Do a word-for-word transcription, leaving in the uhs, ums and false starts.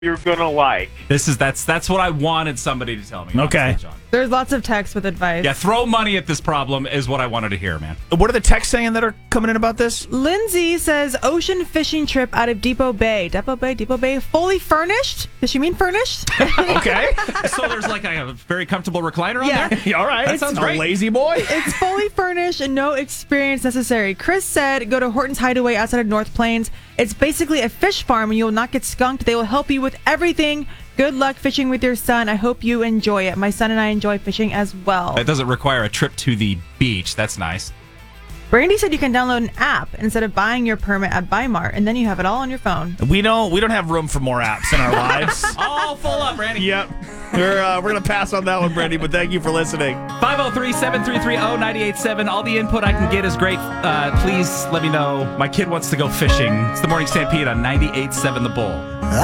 you're gonna like. This is that's that's what I wanted somebody to tell me. Okay. honestly, John. There's lots of texts with advice. Yeah, throw money at this problem is what I wanted to hear, man. What are the texts saying that are coming in about this? Lindsay says ocean fishing trip out of Depot Bay. Depot Bay, Depot Bay, fully furnished. Does she mean furnished? Okay. So there's like a very comfortable recliner Yeah. on there? All right. That sounds A great. lazy boy. It's fully furnished and no experience necessary. Chris said go to Horton's Hideaway outside of North Plains. It's basically a fish farm and you will not get skunked. They will help you with everything. Good luck fishing with your son. I hope you enjoy it. My son and I enjoy fishing as well. That doesn't require a trip to the beach. That's nice. Brandy said you can download an app instead of buying your permit at Bimart, and then you have it all on your phone. We don't. We don't have room for more apps in our lives. All full up, Randy. Yep. We're uh, we're gonna pass on that one, Brandy. But thank you for listening. five oh three, seven three three, oh nine eight seven. All the input I can get is great. Uh, please let me know. My kid wants to go fishing. It's the Morning Stampede on ninety-eight point seven The Bull.